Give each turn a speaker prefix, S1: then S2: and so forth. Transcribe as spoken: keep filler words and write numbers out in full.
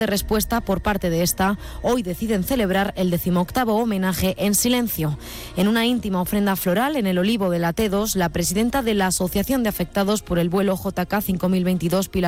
S1: De respuesta por parte de esta, hoy deciden celebrar el decimoctavo homenaje en silencio. En una íntima ofrenda floral en el Olivo de la T dos, la presidenta de la Asociación de Afectados por el vuelo J K cinco mil veintidós, Pilar